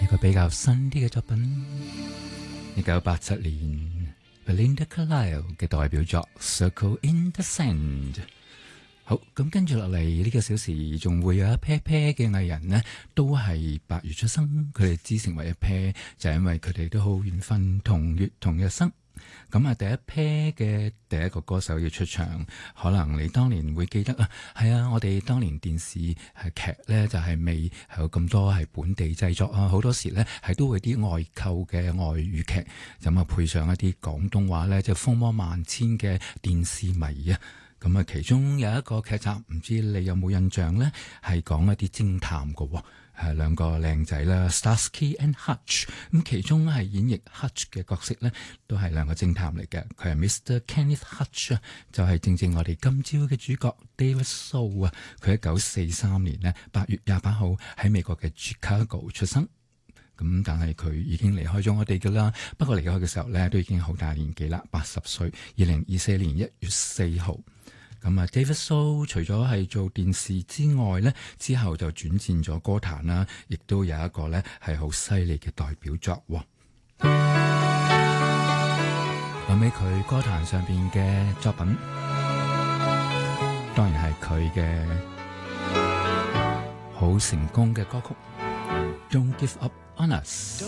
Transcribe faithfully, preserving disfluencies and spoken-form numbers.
個比較新啲嘅作品，一九八七年 Belinda Carlisle 嘅代表作 Circle in the Sand。好，咁跟住落嚟呢個小時仲會有一 pair pair 嘅藝人呢，都係八月出生，佢哋之成為一 pair 就係因為佢哋都好緣分，同月同日生。咁啊，第一 pair 嘅第一個歌手要出場，可能你當年會記得啊，係啊，我哋當年電視係劇咧就係未係有咁多係本地製作啊，好多時咧係都會啲外購嘅外語劇，咁啊配上一啲廣東話咧，就風魔萬千嘅電視迷啊。咁啊，其中有一個劇集，唔知你有冇印象咧，係講一啲偵探嘅喎。係兩個靚仔啦 Starsky and Hutch， 咁其中係演繹 Hutch 嘅角色咧，都係兩個偵探嚟嘅。佢係 Mister Kenneth Hutch 啊，就係正正我哋今朝嘅主角 David So 啊。佢一九四三年呢，八月廿八號喺美國嘅 Chicago 出生。咁但係佢已經離開咗我哋噶啦。不過離開嘅時候咧，都已經好大年紀啦，八十歲。二零二四年一月四號。咁啊 David So 除咗係做電視之外咧，之後就轉戰咗歌壇啦，亦都有一個咧係好犀利嘅代表作。諗起佢歌壇上邊嘅作品，當然係佢嘅好成功嘅歌曲 Don't Give Up On Us。